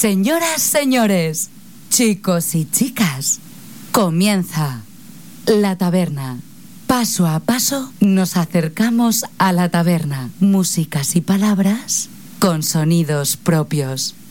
Señoras, señores, chicos y chicas, comienza La Taberna. Paso a paso nos acercamos a la taberna. Músicas y palabras con sonidos propios.